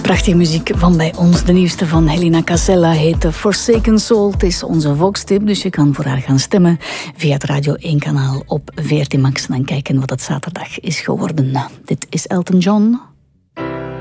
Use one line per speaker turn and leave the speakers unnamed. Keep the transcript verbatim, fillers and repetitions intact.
Prachtige muziek van bij ons. De nieuwste van Helena Casella heet Forsaken Soul. Het is onze volkstip, dus je kan voor haar gaan stemmen via het Radio één kanaal op V R T Max en dan kijken wat het zaterdag is geworden. Dit is Elton John.